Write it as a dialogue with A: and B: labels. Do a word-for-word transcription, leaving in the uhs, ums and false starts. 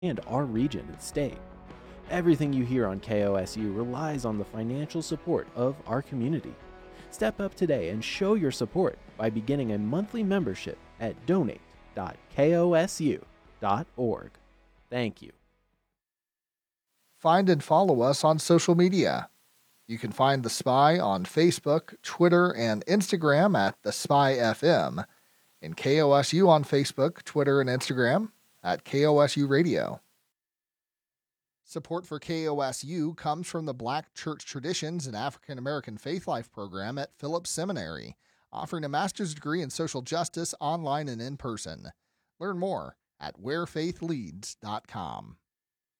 A: and our region and state. Everything you hear on K O S U relies on the financial support of our community. Step up today and show your support by beginning a monthly membership at donate dot kosu dot org. Thank you.
B: Find and follow us on social media. You can find The Spy on Facebook, Twitter, and Instagram at The Spy F M, and K O S U on Facebook, Twitter, and Instagram at K O S U Radio. Support for K O S U comes from the Black Church Traditions and African American Faith Life program at Phillips Seminary, offering a master's degree in social justice online and in person. Learn more at where faith leads dot com.